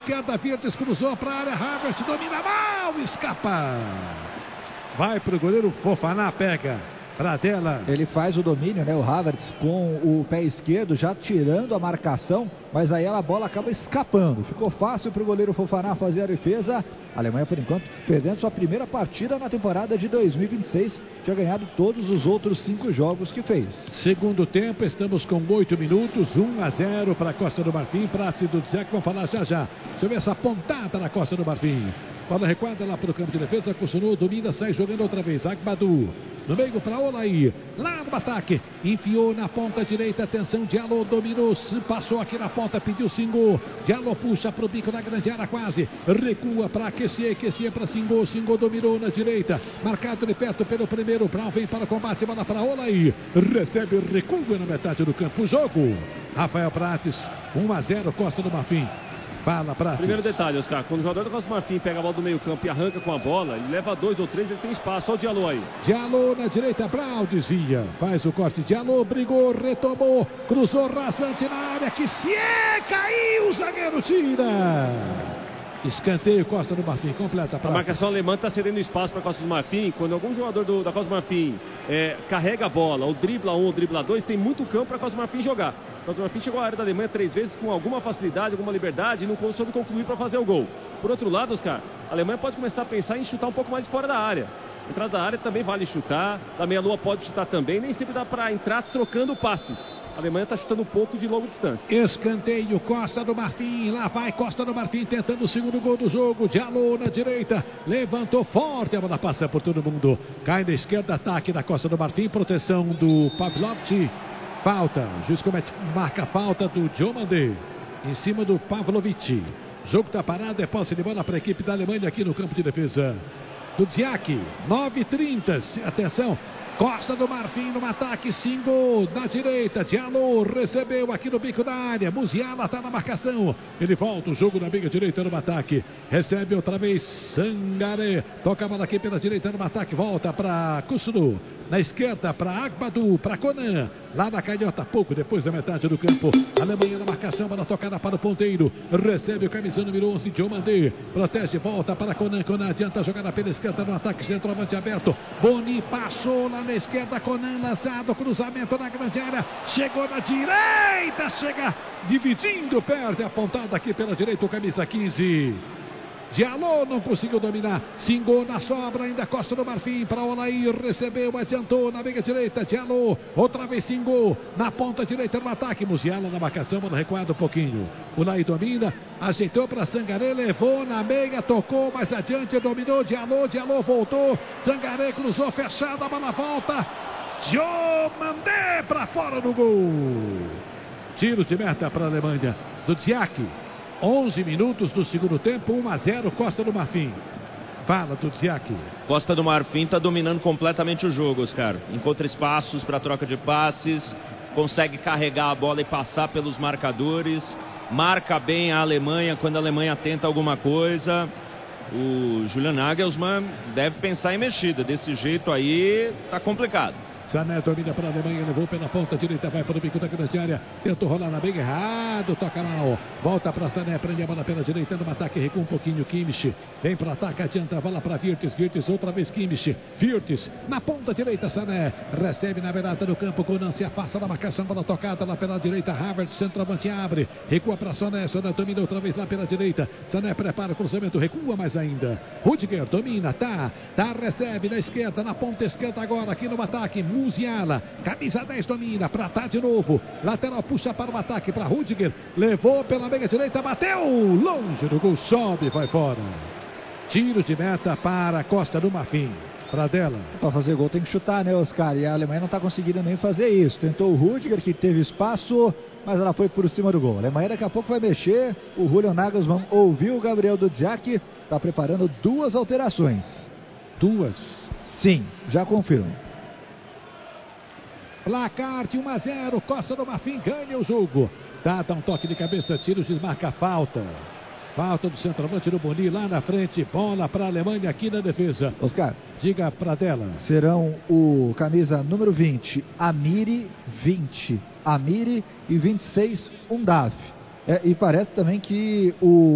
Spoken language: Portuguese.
Esquerda, Virtus cruzou para a área, Havertz domina mal, escapa. Vai pro goleiro, Fofana pega. Pradella. Ele faz o domínio, né, o Havertz, com o pé esquerdo, já tirando a marcação, mas aí a bola acaba escapando. Ficou fácil para o goleiro Fofana fazer a defesa. A Alemanha, por enquanto, perdendo sua primeira partida na temporada de 2026. Tinha ganhado todos os outros 5 jogos que fez. Segundo tempo, estamos com 8 minutos, 1-0 para a Costa do Marfim. Praxe do Dzek, vamos falar já já. Deixa eu ver essa pontada na Costa do Marfim. Bola recuada lá para o campo de defesa, continuou, domina, sai jogando outra vez. Agbadou. No meio para Olaí, lá no ataque, enfiou na ponta direita, atenção, Diallo dominou, passou aqui na ponta, pediu Singo, Diallo puxa para o bico da grande área quase, recua para aquecer para Singo, Singo dominou na direita, marcado de perto pelo primeiro, Brown vem para o combate, bola para Olaí, recebe, recua na metade do campo, jogo, Rafael Prates, 1-0, Costa do Marfim. Fala, Prates. Primeiro detalhe, Oscar, quando o jogador do Costa do Marfim pega a bola do meio campo e arranca com a bola, ele leva 2 ou 3, ele tem espaço. Olha o Diallo aí. Diallo na direita, Brown desvia, faz o corte, Diallo brigou, retomou, cruzou rasante na área, que se caiu, o zagueiro tira. Escanteio, Costa do Marfim, completa. A marcação alemã está cedendo espaço para a Costa do Marfim. Quando algum jogador da Costa do Marfim carrega a bola, ou dribla 1 ou dribla 2, tem muito campo para a Costa do Marfim jogar. A Costa do Marfim chegou à área da Alemanha 3 vezes com alguma facilidade, alguma liberdade e não soube concluir para fazer o gol. Por outro lado, Oscar, a Alemanha pode começar a pensar em chutar um pouco mais de fora da área. Entrada da área também vale chutar, da meia-lua pode chutar também, nem sempre dá para entrar trocando passes. A Alemanha está chutando um pouco de longa distância. Escanteio, Costa do Marfim. Lá vai Costa do Marfim tentando o segundo gol do jogo. Diallo na direita. Levantou forte. A bola passa por todo mundo. Cai na esquerda. Ataque da Costa do Marfim. Proteção do Pavlovic. Falta. O juiz marca a falta do Diomandé em cima do Pavlovic. Jogo está parado. É posse de bola para a equipe da Alemanha aqui no campo de defesa do Dziak. 9h30. Atenção. Costa do Marfim no ataque, Singo na direita, Diallo recebeu aqui no bico da área, Musiala está na marcação, ele volta o jogo na meia direita no ataque, recebe outra vez Sangaré, toca a bola aqui pela direita no ataque, volta para Kusunu, na esquerda para Agbadou, para Conan, lá na canhota, pouco depois da metade do campo, Alemanha na marcação, bola tocada para o ponteiro, recebe o camisa número 11, Diomandé, protege, volta para Conan, Conan adianta a jogada pela esquerda no ataque, centroavante aberto, Boni passou lá na esquerda, Conan lançado, cruzamento na grande área, chegou na direita, chega dividindo, perde a pontada aqui pela direita, o camisa 15. Diallo não conseguiu dominar, Singo na sobra, ainda Costa do Marfim para Olaí, recebeu, adiantou na meia direita, Diallo, outra vez Singo, na ponta direita no ataque, Musiala na marcação, bola recuada um pouquinho, Olaí domina, ajeitou para Sangaré, levou na meia, tocou mais adiante, dominou, Diallo voltou, Sangaré cruzou, fechada, a bola volta, Diomandé para fora do gol, tiro de meta para a Alemanha, do Dziak. 11 minutos do segundo tempo, 1-0, Costa do Marfim. Fala do Dziak. Costa do Marfim está dominando completamente o jogo, Oscar. Encontra espaços para troca de passes, consegue carregar a bola e passar pelos marcadores, marca bem a Alemanha quando a Alemanha tenta alguma coisa. O Julian Nagelsmann deve pensar em mexida. Desse jeito aí, tá complicado. Sané domina para a Alemanha, levou pela ponta direita, vai para o bico da grande área, tentou rolar na meia, errado, toca mal, volta para Sané, prende a bola pela direita, no ataque, recua um pouquinho, Kimmich, vem para o ataque, adianta a bola para Virtus, outra vez Kimmich, Virtus, na ponta direita, Sané, recebe na beirada do campo, Conan se afasta da marcação, bola tocada lá pela direita, Havertz, centroavante abre, recua para Sané, Sané domina outra vez lá pela direita, Sané prepara o cruzamento, recua mais ainda, Rudiger domina, recebe na esquerda, na ponta esquerda agora, aqui no ataque, Musiala, camisa 10 domina, para Tá de novo, lateral puxa para o ataque, para Rudiger, levou pela meia direita, bateu, longe do gol, sobe, vai fora. Tiro de meta para a Costa do Marfim. Pradella. Para fazer gol tem que chutar, né, Oscar? E a Alemanha não está conseguindo nem fazer isso. Tentou o Rudiger, que teve espaço, mas ela foi por cima do gol. A Alemanha daqui a pouco vai mexer. O Julian Nagelsmann ouviu o Gabriel do Dziak, está preparando 2 alterações. 2? Sim, já confirmo. Placar de 1-0, Costa do Marfim ganha o jogo. Dá um toque de cabeça, tiro, desmarca a falta. Falta do centroavante do Boni lá na frente. Bola para a Alemanha aqui na defesa. Oscar, diga para dela. Serão o camisa número 20, Amiri, 20. Amiri e 26, Undav. E parece também que o